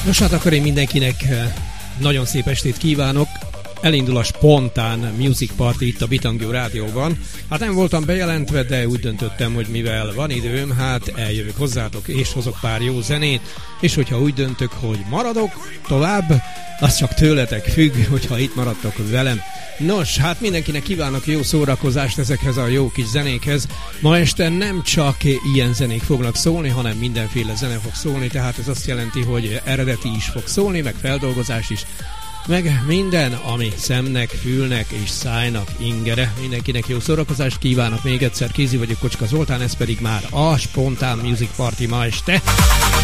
Nos, hát akkor én mindenkinek nagyon szép estét kívánok. Elindul a spontán Music Party itt a Bitangó Rádióban. Hát nem voltam bejelentve, de úgy döntöttem, hogy mivel van időm, hát eljövök hozzátok és hozok pár jó zenét, és hogyha úgy döntök, hogy maradok tovább, az csak tőletek függ, hogyha itt maradtok velem. Nos, hát mindenkinek kívánok jó szórakozást ezekhez a jó kis zenékhez. Ma este nem csak ilyen zenék fognak szólni, hanem mindenféle zene fog szólni, tehát ez azt jelenti, hogy eredeti is fog szólni, meg feldolgozás is, meg minden, ami szemnek, fülnek és szájnak ingere. Mindenkinek jó szórakozást kívánok még egyszer, Kézi vagyok, Kocska Zoltán, ez pedig már a Spontán Music Party ma este.